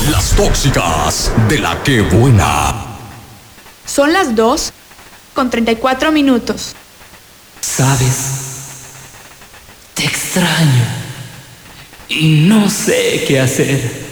Las tóxicas de la que buena. Son las 2:34. ¿Sabes? Te extraño y no sé qué hacer.